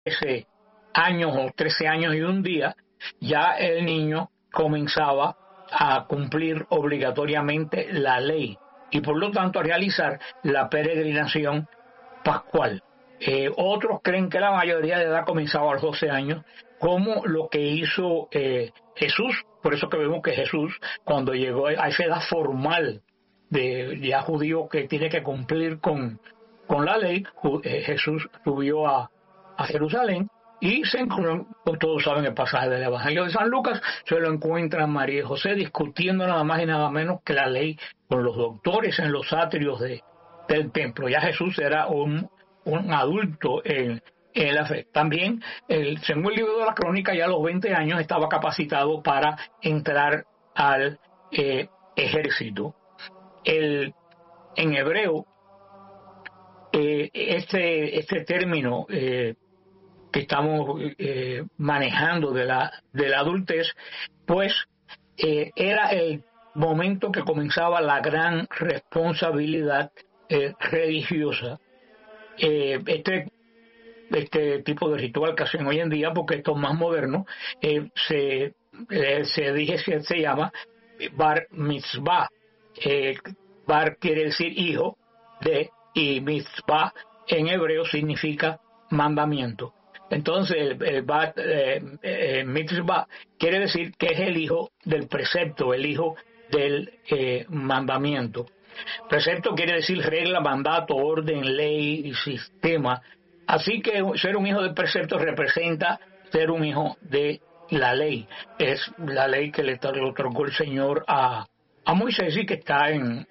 13 años o 13 años y un día, ya el niño comenzaba a cumplir obligatoriamente la ley y por lo tanto a realizar la peregrinación pascual. Otros creen que la mayoría de edad comenzaba a los 12 años, como lo que hizo Jesús. Por eso que vemos que Jesús, cuando llegó a esa edad formal de ya judío que tiene que cumplir con la ley, Jesús subió a Jerusalén y se encontró, todos saben el pasaje del Evangelio de San Lucas, se lo encuentran María y José discutiendo nada más y nada menos que la ley con los doctores en los atrios del templo. Ya Jesús era un adulto en la fe. También, según el libro de la crónica, ya a los 20 años estaba capacitado para entrar al ejército. En hebreo, este término que estamos manejando de la adultez, pues era el momento que comenzaba la gran responsabilidad religiosa. Este tipo de ritual que hacen hoy en día, porque esto es más moderno, se llama bar mitzvah. Bar quiere decir hijo de, y mitzvah en hebreo significa mandamiento. Entonces el bar mitzvah quiere decir que es el hijo del precepto, el hijo del mandamiento. Precepto quiere decir regla, mandato, orden, ley y sistema. Así que ser un hijo del precepto representa ser un hijo de la ley. Es la ley que le otorgó el Señor a Moisés y que está en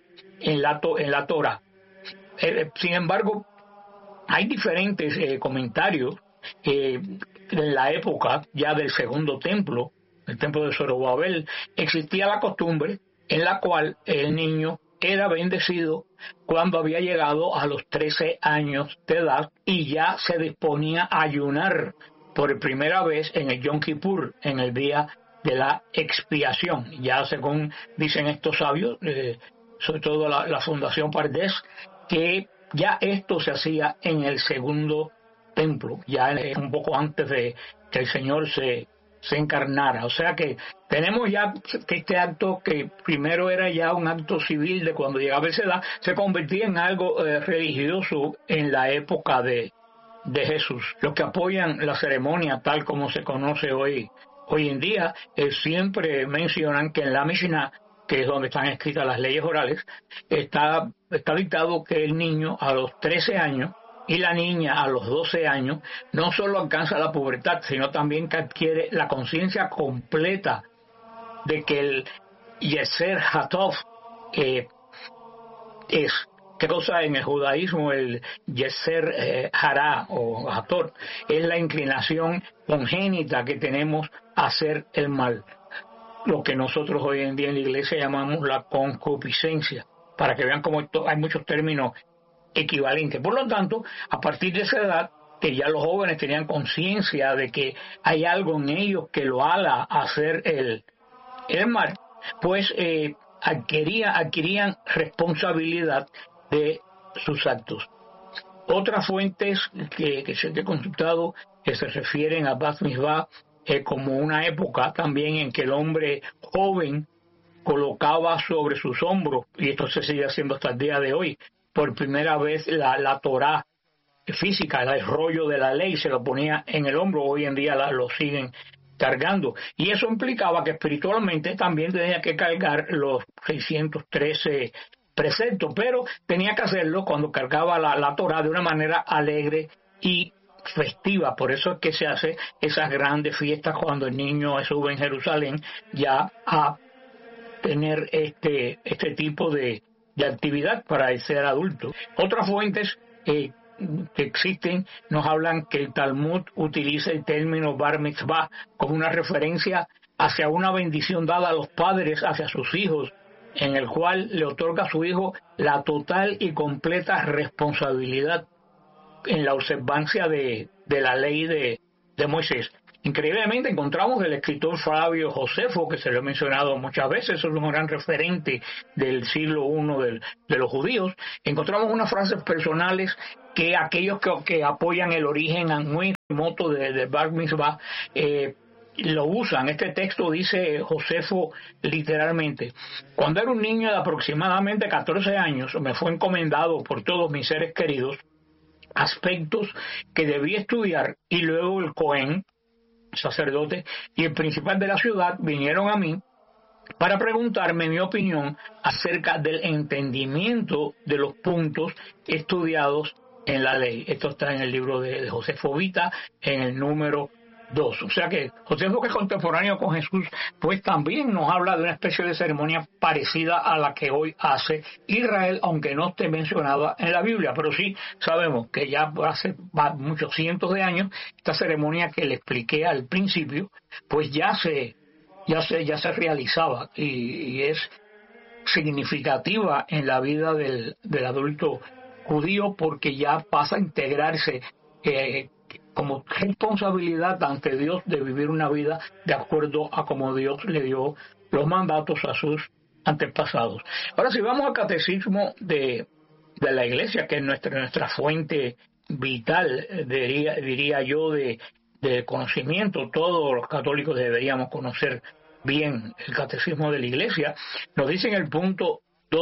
la Torah. Sin embargo, hay diferentes comentarios. En la época ya del segundo templo, el templo de Zorobabel, existía la costumbre en la cual el niño era bendecido cuando había llegado a los 13 años de edad y ya se disponía a ayunar por primera vez en el Yom Kippur, en el día de la expiación. Ya según dicen estos sabios, sobre todo la Fundación Pardes, que ya esto se hacía en el segundo templo, ya un poco antes de que el Señor se encarnara. O sea que tenemos ya que este acto, que primero era ya un acto civil de cuando llegaba esa edad, se convertía en algo religioso en la época de Jesús. Los que apoyan la ceremonia tal como se conoce hoy en día, siempre mencionan que en la Mishnah, que es donde están escritas las leyes orales, está dictado que el niño a los 13 años y la niña a los 12 años no solo alcanza la pubertad, sino también que adquiere la conciencia completa de que el Yeser Hatov es, ¿qué cosa en el judaísmo? El Yeser Hará o Hator es la inclinación congénita que tenemos a hacer el mal, lo que nosotros hoy en día en la iglesia llamamos la concupiscencia, para que vean cómo hay muchos términos equivalentes. Por lo tanto, a partir de esa edad, que ya los jóvenes tenían conciencia de que hay algo en ellos que lo ala a hacer el mal, pues adquirían responsabilidad de sus actos. Otras fuentes que se han consultado que se refieren a Bat Mitzvah como una época también en que el hombre joven colocaba sobre sus hombros, y esto se sigue haciendo hasta el día de hoy, por primera vez la Torá física, el rollo de la ley se lo ponía en el hombro. Hoy en día lo siguen cargando, y eso implicaba que espiritualmente también tenía que cargar los 613 preceptos, pero tenía que hacerlo cuando cargaba la Torá de una manera alegre y festiva. Por eso es que se hace esas grandes fiestas cuando el niño sube en Jerusalén ya a tener este tipo de actividad para el ser adulto. Otras fuentes que existen nos hablan que el Talmud utiliza el término bar mitzvah como una referencia hacia una bendición dada a los padres hacia sus hijos, en el cual le otorga a su hijo la total y completa responsabilidad en la observancia de la ley de Moisés. Increíblemente encontramos el escritor Flavio Josefo, que se lo he mencionado muchas veces, es un gran referente del siglo I de los judíos. Encontramos unas frases personales que aquellos que apoyan el origen muy remoto de Bar Mitzvah lo usan. Este texto dice Josefo literalmente: cuando era un niño de aproximadamente 14 años, me fue encomendado por todos mis seres queridos aspectos que debía estudiar, y luego el Cohen, sacerdote, y el principal de la ciudad vinieron a mí para preguntarme mi opinión acerca del entendimiento de los puntos estudiados en la ley. Esto está en el libro de Josefo Vita, en el número 2. O sea que Josefo, que es contemporáneo con Jesús, pues también nos habla de una especie de ceremonia parecida a la que hoy hace Israel, aunque no esté mencionada en la Biblia, pero sí sabemos que ya hace muchos cientos de años esta ceremonia que le expliqué al principio, pues ya se realizaba y es significativa en la vida del adulto judío, porque ya pasa a integrarse como responsabilidad ante Dios de vivir una vida de acuerdo a como Dios le dio los mandatos a sus antepasados. Ahora, si vamos al catecismo de la Iglesia, que es nuestra fuente vital, diría yo, de conocimiento, todos los católicos deberíamos conocer bien el catecismo de la Iglesia, nos dice en el punto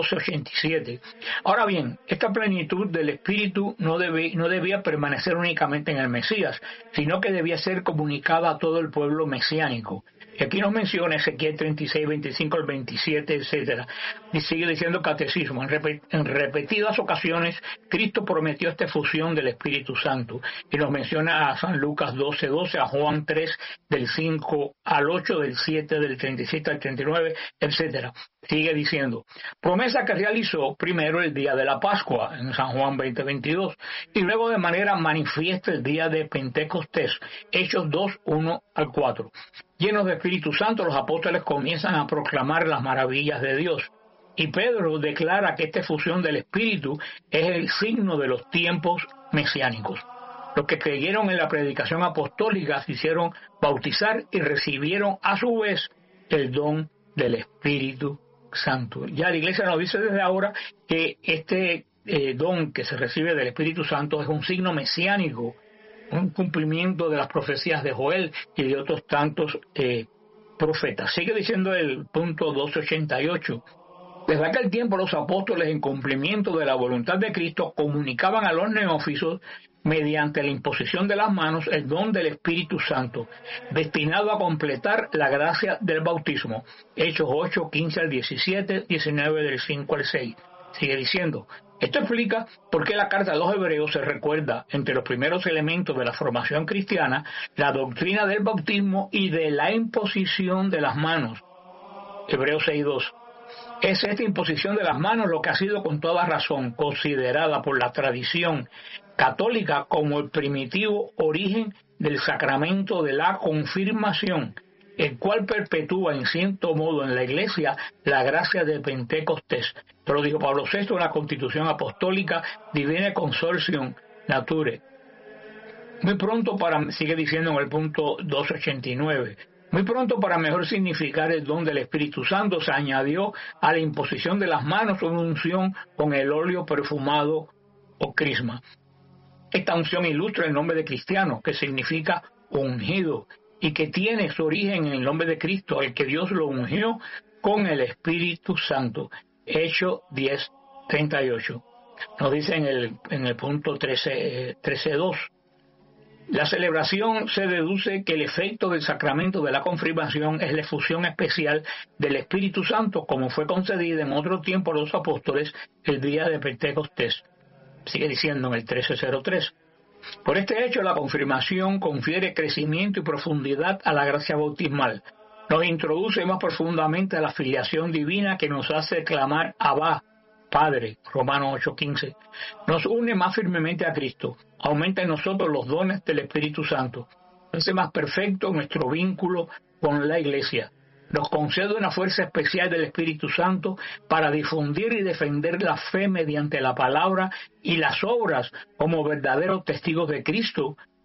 1287. Ahora bien, esta plenitud del Espíritu no debía permanecer únicamente en el Mesías, sino que debía ser comunicada a todo el pueblo mesiánico. Y aquí nos menciona Ezequiel 36, 25 al 27, etcétera. Y sigue diciendo catecismo: en repetidas ocasiones Cristo prometió esta efusión del Espíritu Santo. Y nos menciona a San Lucas 12, 12, a Juan 3, del 5 al 8, del 7, del 37 al 39, etcétera. Sigue diciendo: promesa que realizó primero el día de la Pascua, en San Juan 20, 22, y luego de manera manifiesta el día de Pentecostés, Hechos 2, 1 al 4. Llenos de Espíritu Santo, los apóstoles comienzan a proclamar las maravillas de Dios. Y Pedro declara que esta efusión del Espíritu es el signo de los tiempos mesiánicos. Los que creyeron en la predicación apostólica se hicieron bautizar y recibieron a su vez el don del Espíritu Santo. Ya la Iglesia nos dice desde ahora que este don que se recibe del Espíritu Santo es un signo mesiánico, un cumplimiento de las profecías de Joel y de otros tantos profetas. Sigue diciendo el punto 288. Desde aquel tiempo los apóstoles, en cumplimiento de la voluntad de Cristo, comunicaban a los neófitos mediante la imposición de las manos el don del Espíritu Santo, destinado a completar la gracia del bautismo. Hechos 8, 15 al 17, 19 del 5 al 6. Sigue diciendo: esto explica por qué la carta a los Hebreos se recuerda entre los primeros elementos de la formación cristiana la doctrina del bautismo y de la imposición de las manos. Hebreos 6:2. Es esta imposición de las manos lo que ha sido con toda razón considerada por la tradición católica como el primitivo origen del sacramento de la confirmación, el cual perpetúa en cierto modo en la Iglesia la gracia de Pentecostés. Esto lo dijo Pablo VI en la Constitución Apostólica Divine Consortium Nature. Muy pronto sigue diciendo en el punto 289, muy pronto, para mejor significar el don del Espíritu Santo, se añadió a la imposición de las manos una unción con el óleo perfumado o crisma. Esta unción ilustra el nombre de cristiano, que significa ungido, y que tiene su origen en el nombre de Cristo, el que Dios lo ungió con el Espíritu Santo. Hechos 10, 38. Nos dice en el punto 13.2. La celebración se deduce que el efecto del sacramento de la confirmación es la efusión especial del Espíritu Santo, como fue concedida en otro tiempo a los apóstoles el día de Pentecostés. Sigue diciendo en el 13.03. Por este hecho, la confirmación confiere crecimiento y profundidad a la gracia bautismal. Nos introduce más profundamente a la filiación divina que nos hace clamar Abba, Padre, Romanos 8:15. Nos une más firmemente a Cristo, aumenta en nosotros los dones del Espíritu Santo, hace más perfecto nuestro vínculo con la Iglesia, nos concede una fuerza especial del Espíritu Santo para difundir y defender la fe mediante la palabra y las obras como verdaderos testigos de Cristo,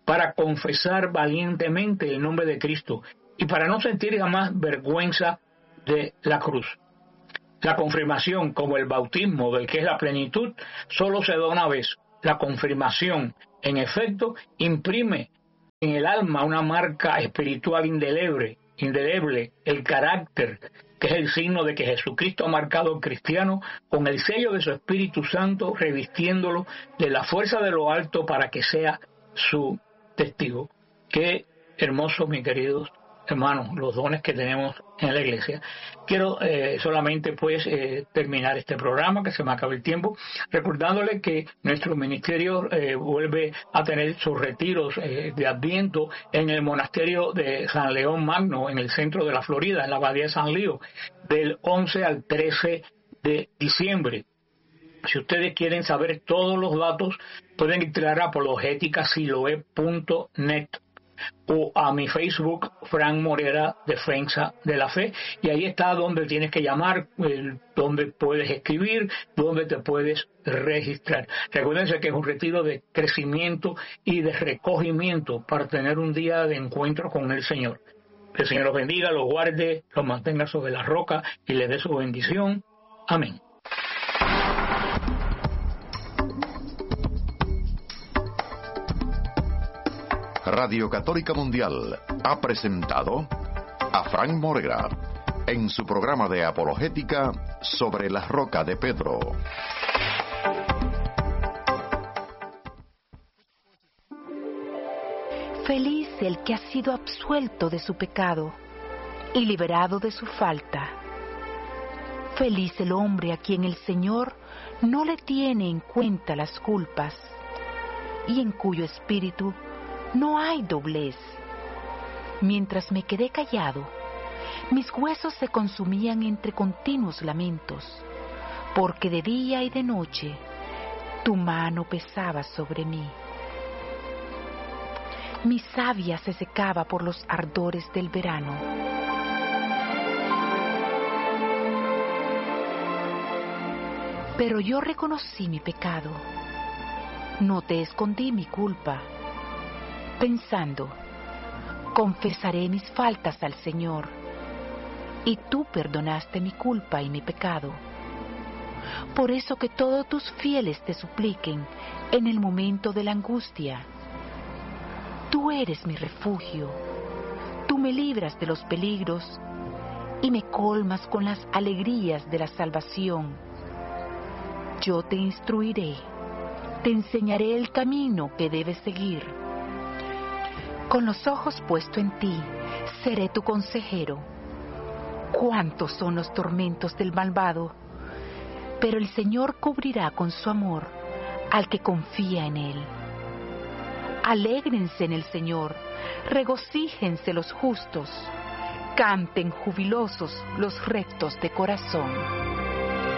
para confesar valientemente el nombre de Cristo y para no sentir jamás vergüenza de la cruz. La confirmación, como el bautismo del que es la plenitud, solo se da una vez. La confirmación, en efecto, imprime en el alma una marca espiritual indeleble, el carácter, que es el signo de que Jesucristo ha marcado al cristiano con el sello de su Espíritu Santo, revistiéndolo de la fuerza de lo alto para que sea su testigo. Qué hermoso, mis queridos hermanos, los dones que tenemos en la iglesia. Quiero solamente terminar este programa, que se me acaba el tiempo, recordándole que nuestro ministerio vuelve a tener sus retiros de Adviento en el monasterio de San León Magno, en el centro de la Florida, en la Abadía de San Lío, del 11 al 13 de diciembre. Si ustedes quieren saber todos los datos, pueden entrar a apologéticasiloe.net o a mi Facebook, Frank Morera, Defensa de la Fe, y ahí está donde tienes que llamar, donde puedes escribir, donde te puedes registrar. Recuérdense que es un retiro de crecimiento y de recogimiento para tener un día de encuentro con el Señor. Que el Señor los bendiga, los guarde, los mantenga sobre la roca y les dé su bendición. Amén. Radio Católica Mundial ha presentado a Frank Morera en su programa de apologética sobre la roca de Pedro. Feliz el que ha sido absuelto de su pecado y liberado de su falta. Feliz el hombre a quien el Señor no le tiene en cuenta las culpas y en cuyo espíritu no hay doblez. Mientras me quedé callado, mis huesos se consumían entre continuos lamentos, porque de día y de noche tu mano pesaba sobre mí. Mi savia se secaba por los ardores del verano. Pero yo reconocí mi pecado. No te escondí mi culpa. Pensando, confesaré mis faltas al Señor, y tú perdonaste mi culpa y mi pecado. Por eso que todos tus fieles te supliquen en el momento de la angustia. Tú eres mi refugio, tú me libras de los peligros y me colmas con las alegrías de la salvación. Yo te instruiré, te enseñaré el camino que debes seguir. Con los ojos puestos en ti, seré tu consejero. Cuántos son los tormentos del malvado, pero el Señor cubrirá con su amor al que confía en Él. Alégrense en el Señor, regocíjense los justos, canten jubilosos los rectos de corazón.